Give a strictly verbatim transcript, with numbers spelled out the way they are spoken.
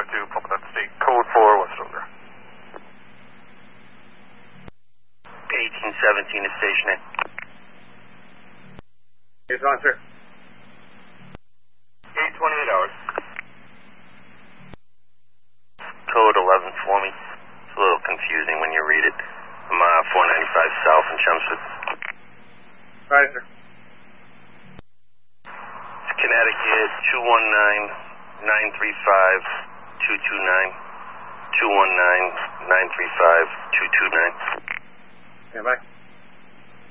two, pumping that state code for Westover. eighteen seventeen is stationary. It's on, sir. eight twenty-eight hours. Code eleven for me. It's a little confusing when you read it. I'm uh, four ninety-five South in Chelmsford. Right, sir. It's Connecticut two one nine, nine three five, two two nine. two one nine, nine three five, two two nine. Stand by.